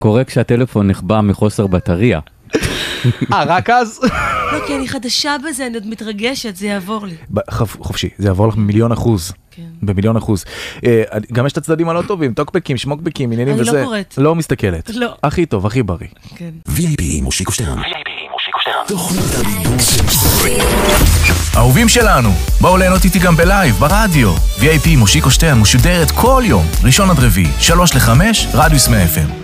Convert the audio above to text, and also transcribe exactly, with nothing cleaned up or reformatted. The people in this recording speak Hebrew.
קורה כשהטלפון נחבא מחוסר בטריה. אה, רק אז? לא, כי אני חדשה בזה, אני עוד מתרגשת, זה יעבור לי. חופשי, זה יעבור לך במיליון אחוז. כן. במיליון אחוז. גם יש את הצדדים הלא טובים, טוקבקים, שמוקבקים, עניינים וזה. אני לא קוראת. לא מסתכלת. לא. הכי טוב, הכי בריא. כן. וי איי פי מושיקו שטרן. וי איי פי מושיקו שטרן. תוכנית הדיבור של ישראל. אהובים שלנו, בואו ליהנות איתי גם בלייב, ברדיו. וי איי פי מושיקו שטרן משודרת כל יום, ראשון עד רביעי, שלוש לחמש, רדיוס מאה אף אם.